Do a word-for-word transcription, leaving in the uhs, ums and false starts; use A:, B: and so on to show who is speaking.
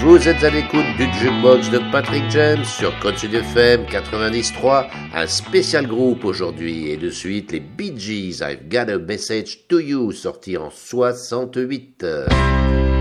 A: Vous êtes à l'écoute du Jukebox de Patrick James sur Côte Sud F M quatre-vingt-dix point trois, un spécial groupe aujourd'hui, et de suite les Bee Gees, I've Got a Message to You, sorti en soixante-huit.